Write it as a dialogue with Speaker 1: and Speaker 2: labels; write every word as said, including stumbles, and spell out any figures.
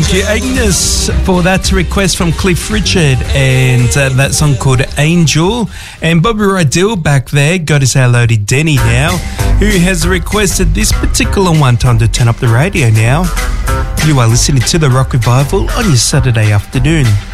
Speaker 1: Thank you, Agnes, for that request from Cliff Richard, and uh, that song called Angel. And Bobby Rydell back there, got to say hello to Denny now, who has requested this particular one. Time to turn up the radio now. You are listening to the Rock Revival on your Saturday afternoon.